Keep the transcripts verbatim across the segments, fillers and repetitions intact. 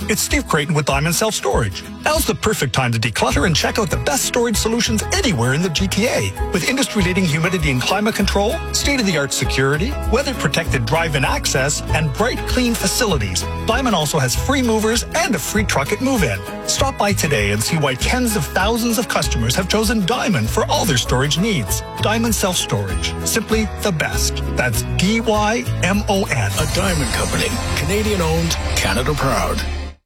It's Steve Creighton with Diamond Self Storage. Now's the perfect time to declutter and check out the best storage solutions anywhere in the G T A. With industry-leading humidity and climate control, state-of-the-art security, weather-protected drive-in access, and bright, clean facilities, Diamond also has free movers and a free truck at move-in. Stop by today and see why tens of thousands of customers have chosen Diamond for all their storage needs. Diamond Self Storage. Simply the best. That's D Y M O N. A Diamond Company. Canadian-owned, Canada proud.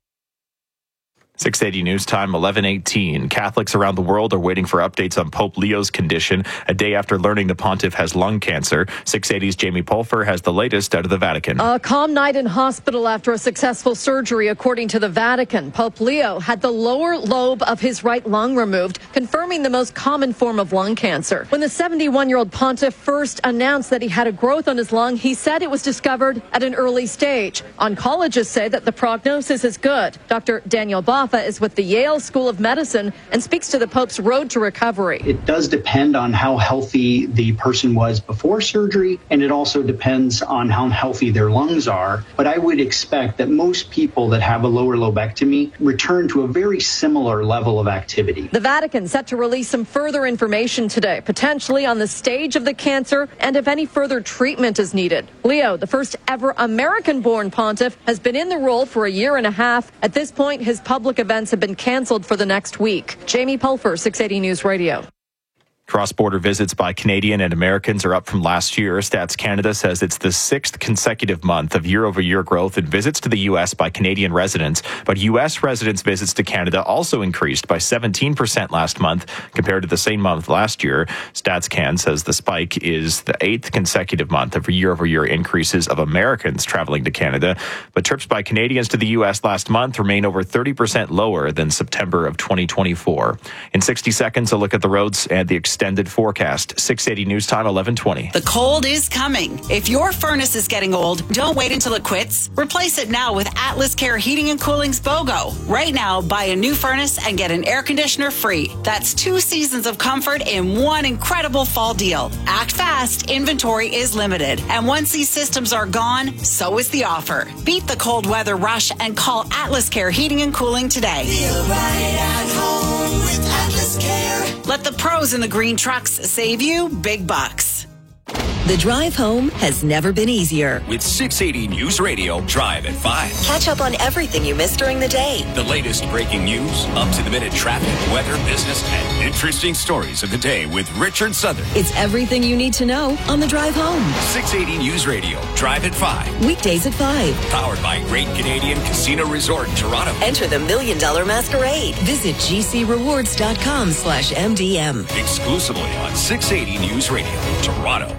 six eighty News Time, eleven eighteen. Catholics around the world are waiting for updates on Pope Leo's condition a day after learning the pontiff has lung cancer. six eighty's Jamie Pulfer has the latest out of the Vatican. A calm night in hospital after a successful surgery, according to the Vatican. Pope Leo had the lower lobe of his right lung removed, confirming the most common form of lung cancer. When the seventy-one-year-old pontiff first announced that he had a growth on his lung, he said it was discovered at an early stage. Oncologists say that the prognosis is good. Doctor Daniel Baffa is with the Yale School of Medicine and speaks to the Pope's road to recovery. It does depend on how healthy the person was before surgery, and it also depends on how healthy their lungs are. But I would expect that most people that have a lower lobectomy return to a very similar level of activity. The Vatican set to release some further information today, potentially on the stage of the cancer and if any further treatment is needed. Leo, the first ever American-born pontiff, has been in the role for a year and a half. At this point, his public events have been canceled for the next week. Jamie Pulfer, six eighty News Radio. Cross-border visits by Canadian and Americans are up from last year. Stats Canada says it's the sixth consecutive month of year-over-year growth in visits to the U S by Canadian residents. But U S residents' visits to Canada also increased by seventeen percent last month compared to the same month last year. Stats Can says the spike is the eighth consecutive month of year-over-year increases of Americans traveling to Canada. But trips by Canadians to the U S last month remain over thirty percent lower than September of twenty twenty-four. In sixty seconds, a look at the roads and the extended forecast. six eighty News Time, eleven twenty. The cold is coming. If your furnace is getting old, don't wait until it quits. Replace it now with Atlas Care Heating and Cooling's BOGO. Right now, buy a new furnace and get an air conditioner free. That's two seasons of comfort in one incredible fall deal. Act fast. Inventory is limited. And once these systems are gone, so is the offer. Beat the cold weather rush and call Atlas Care Heating and Cooling today. Feel right at home with Atlas Care. Let the pros in the green trucks save you big bucks. The drive home has never been easier. With six eighty News Radio, Drive at five. Catch up on everything you missed during the day. The latest breaking news, up-to-the-minute traffic, weather, business, and interesting stories of the day with Richard Southern. It's everything you need to know on the drive home. six eighty News Radio, Drive at five. Weekdays at five. Powered by Great Canadian Casino Resort in Toronto. Enter the Million Dollar Masquerade. Visit gcrewards.com slash MDM. Exclusively on six eighty News Radio, Toronto.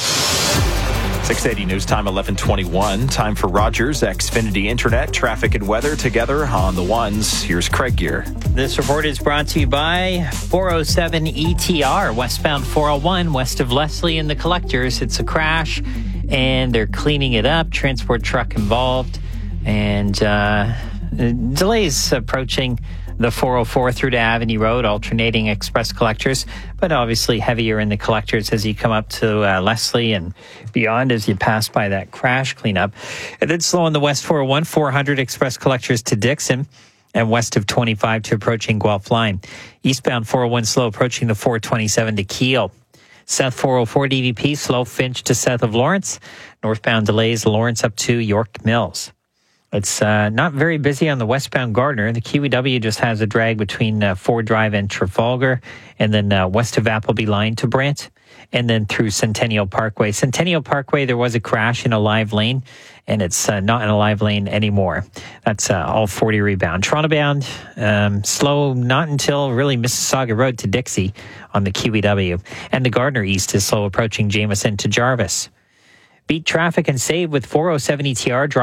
six eighty News Time, eleven twenty-one. Time for Rogers Xfinity Internet, traffic and weather together on the ones. Here's Craig Gear. This report is brought to you by four oh seven E T R, westbound four oh one, west of Leslie and the Collectors. It's a crash, and they're cleaning it up. Transport truck involved, and uh, delays approaching the four oh four through to Avenue Road, alternating express collectors, but obviously heavier in the collectors as you come up to uh, Leslie and beyond as you pass by that crash cleanup. And then slow on the West four oh one, four hundred express collectors to Dixon and west of twenty-five to approaching Guelph Line. Eastbound four oh one slow approaching the four twenty-seven to Kiel. South four oh four D V P slow Finch to south of Lawrence. Northbound delays Lawrence up to York Mills. It's uh, not very busy on the westbound Gardner. The Q E W just has a drag between uh, Ford Drive and Trafalgar, and then uh, west of Appleby Line to Brant, and then through Centennial Parkway. Centennial Parkway, there was a crash in a live lane, and it's uh, not in a live lane anymore. That's uh, all forty rebound. Toronto bound, um, slow not until really Mississauga Road to Dixie on the Q E W. And the Gardner East is slow approaching Jameson to Jarvis. Beat traffic and save with four oh seven E T R.